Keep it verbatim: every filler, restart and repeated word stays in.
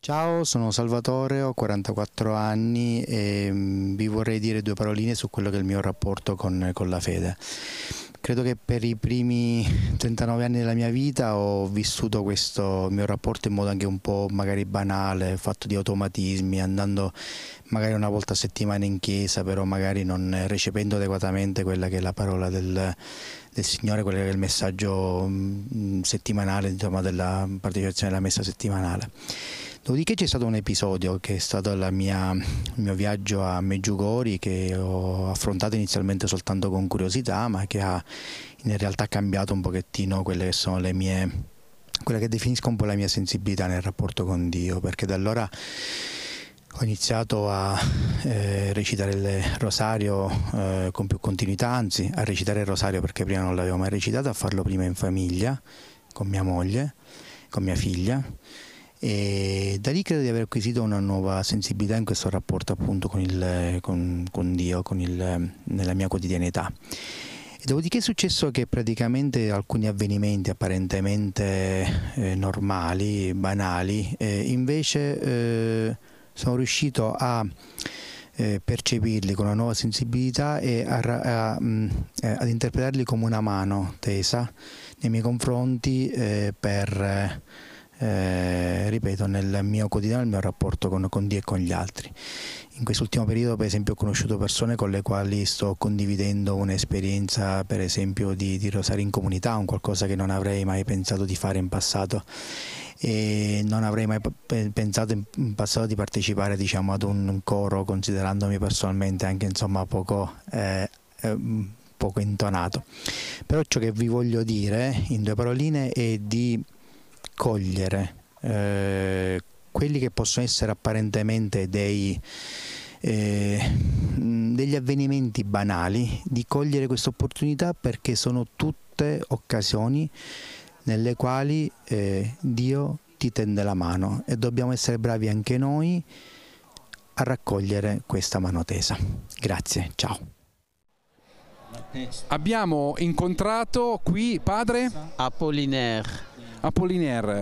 Ciao, sono Salvatore, ho quarantaquattro anni e mm, vi vorrei dire due paroline su quello che è il mio rapporto con, con la fede. Credo che per i primi trentanove anni della mia vita ho vissuto questo mio rapporto in modo anche un po' magari banale, fatto di automatismi, andando magari una volta a settimana in chiesa, però magari non recependo adeguatamente quella che è la parola del, del Signore, quello che è il messaggio mm, settimanale, insomma, della partecipazione alla messa settimanale. Dopodiché c'è stato un episodio che è stato la mia, il mio viaggio a Meggiugori, che ho affrontato inizialmente soltanto con curiosità, ma che ha in realtà cambiato un pochettino quelle che sono le mie, quella che definisco un po' la mia sensibilità nel rapporto con Dio, perché da allora ho iniziato a eh, recitare il rosario eh, con più continuità, anzi a recitare il rosario perché prima non l'avevo mai recitato, a farlo prima in famiglia, con mia moglie, con mia figlia. E da lì credo di aver acquisito una nuova sensibilità in questo rapporto appunto con, il, con, con Dio, con il, nella mia quotidianità. E dopodiché è successo che praticamente alcuni avvenimenti apparentemente eh, normali, banali, eh, invece eh, sono riuscito a eh, percepirli con una nuova sensibilità e a, a, a, eh, ad interpretarli come una mano tesa nei miei confronti eh, per... Eh, ripeto, nel mio quotidiano, nel mio rapporto con, con Dio e con gli altri. In quest'ultimo periodo, per esempio, ho conosciuto persone con le quali sto condividendo un'esperienza, per esempio, di, di rosario in comunità, un qualcosa che non avrei mai pensato di fare in passato, e non avrei mai pensato in passato di partecipare, diciamo, ad un coro, considerandomi personalmente anche, insomma, poco eh, eh, poco intonato. Però ciò che vi voglio dire in due paroline è di cogliere eh, quelli che possono essere apparentemente dei, eh, degli avvenimenti banali, di cogliere questa opportunità perché sono tutte occasioni nelle quali eh, Dio ti tende la mano e dobbiamo essere bravi anche noi a raccogliere questa mano tesa. Grazie, ciao. Abbiamo incontrato qui padre Apollinaire. Apollinaire.